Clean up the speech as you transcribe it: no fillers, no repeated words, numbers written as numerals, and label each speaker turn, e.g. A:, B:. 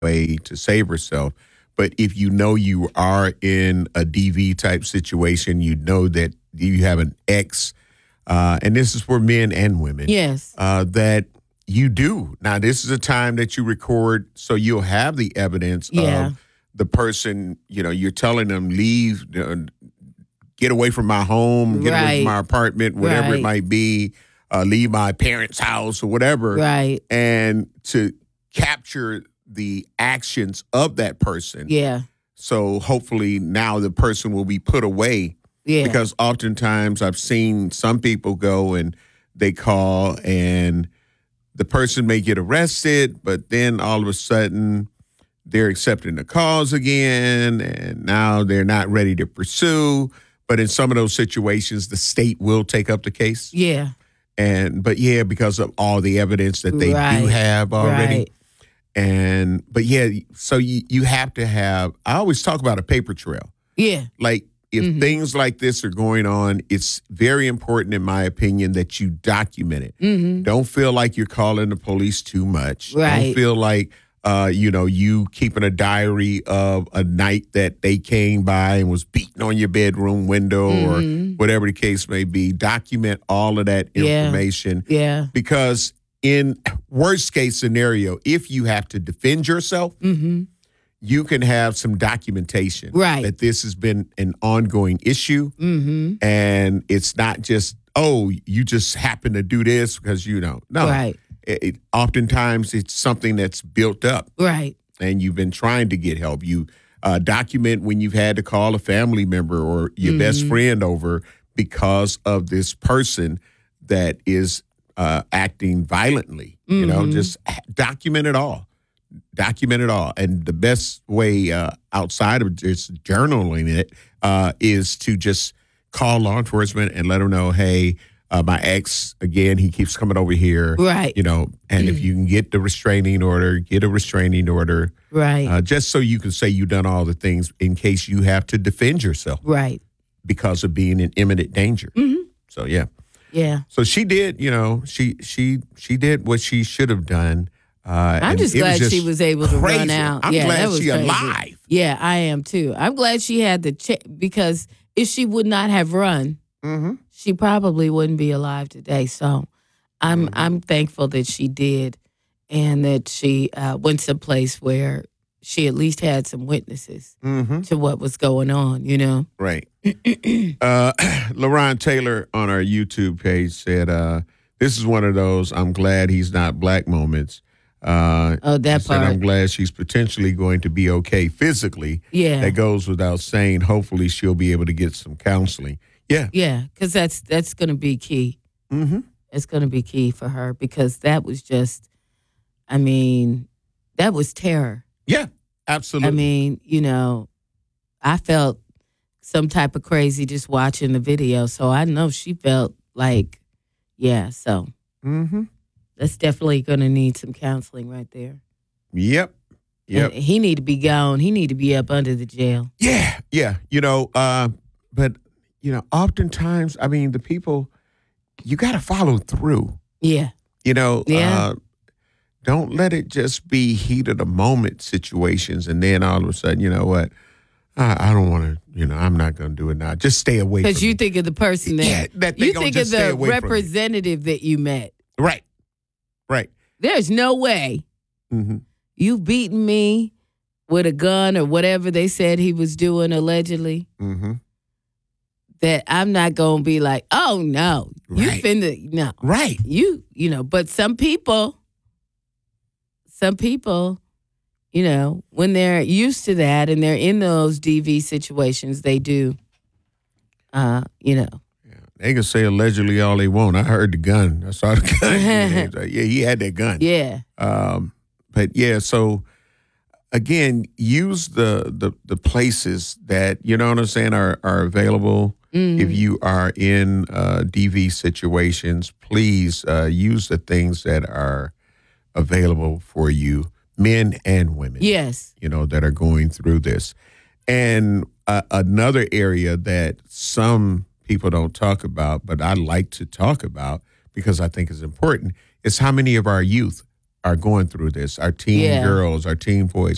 A: way to save herself. But if you know you are in a DV type situation, you know that you have an ex, and this is for men and women.
B: Yes.
A: That you do. Now, this is a time that you record, so you'll have the evidence of the person, you're telling them, leave, get away from my home, get away from my apartment, whatever it might be, leave my parents' house or whatever.
B: Right.
A: And to capture the actions of that person.
B: Yeah.
A: So hopefully now the person will be put away.
B: Yeah.
A: Because oftentimes I've seen some people go and they call and the person may get arrested, but then all of a sudden they're accepting the calls again and now they're not ready to pursue. But in some of those situations, the state will take up the case.
B: Yeah.
A: Because of all the evidence that they do have already.
B: Right.
A: So you have to have, I always talk about a paper trail.
B: Yeah.
A: Like if things like this are going on, it's very important, in my opinion, that you document it.
B: Mm-hmm.
A: Don't feel like you're calling the police too much.
B: Right.
A: Don't feel like, you keeping a diary of a night that they came by and was beating on your bedroom window or whatever the case may be. Document all of that information.
B: Yeah.
A: Because in worst case scenario, if you have to defend yourself, you can have some documentation that this has been an ongoing issue. And it's not just, you just happen to do this because No.
B: Right.
A: Oftentimes it's something that's built up.
B: Right.
A: And you've been trying to get help. You document when you've had to call a family member or your best friend over because of this person that is acting violently. Just document it all. Document it all. And the best way outside of just journaling it is to just call law enforcement and let them know, hey, my ex, again, he keeps coming over here.
B: Right.
A: And if you can get the restraining order, get a restraining order.
B: Right.
A: Just so you can say you've done all the things in case you have to defend yourself.
B: Right.
A: Because of being in imminent danger. So, yeah.
B: Yeah.
A: So she did, she did what she should have done.
B: I'm just glad she was able to run out.
A: I'm glad she's alive.
B: Yeah, I am too. I'm glad she had the because if she would not have run, she probably wouldn't be alive today. So I'm thankful that she did and that she went someplace where she at least had some witnesses to what was going on,
A: Right. LaRon Taylor on our YouTube page said, this is one of those I'm glad he's not black moments.
B: That part.
A: I'm glad she's potentially going to be okay physically.
B: Yeah.
A: That goes without saying. Hopefully she'll be able to get some counseling. Yeah.
B: Yeah, because that's going to be key. It's going to be key for her because that was just, that was terror.
A: Yeah, absolutely.
B: I felt some type of crazy just watching the video. So I know she felt like, so. That's definitely going to need some counseling right there.
A: Yep.
B: And he need to be gone. He need to be up under the jail.
A: Yeah. But, oftentimes, the people, you got to follow through.
B: Yeah.
A: Don't let it just be heat of the moment situations. And then all of a sudden, you know what? I don't want to, I'm not going to do it now. Just stay away from it.
B: Because you think of the person that
A: you
B: think of the representative that you met.
A: Right.
B: There's no way you've beaten me with a gun or whatever they said he was doing allegedly. That I'm not going to be like, oh, no. You finna, no.
A: Right.
B: But some people, when they're used to that and they're in those DV situations, they do,
A: They can say allegedly all they want. I heard the gun. I saw the gun. He had that gun.
B: Yeah.
A: So again, use the places that, are available. If you are in DV situations, please use the things that are available for you, men and women.
B: Yes.
A: That are going through this. And another area that some people don't talk about, but I like to talk about because I think it's important, is how many of our youth are going through this, our teen girls, our teen boys.